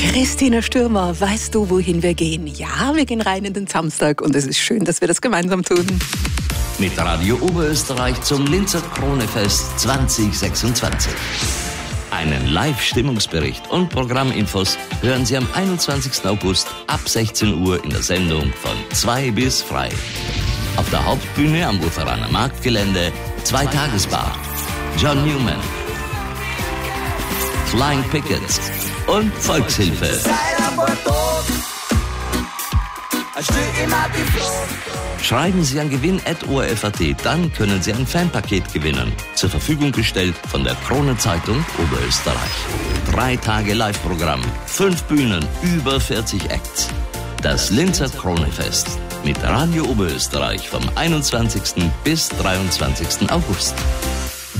Christina Stürmer, weißt du, wohin wir gehen? Ja, wir gehen rein in den Samstag und es ist schön, dass wir das gemeinsam tun. Mit Radio Oberösterreich zum Linzer Kronefest 2026. Einen Live-Stimmungsbericht und Programminfos hören Sie am 21. August ab 16 Uhr in der Sendung von 2 bis frei. Auf der Hauptbühne am Lutheraner Marktgelände 2-Tagesbar, John Newman, Flying Pickets und Volkshilfe. Schreiben Sie an gewinn@orf.at, dann können Sie ein Fanpaket gewinnen. Zur Verfügung gestellt von der Kronenzeitung Oberösterreich. 3 Tage Live-Programm, 5 Bühnen, über 40 Acts. Das Linzer Kronefest mit Radio Oberösterreich vom 21. bis 23. August.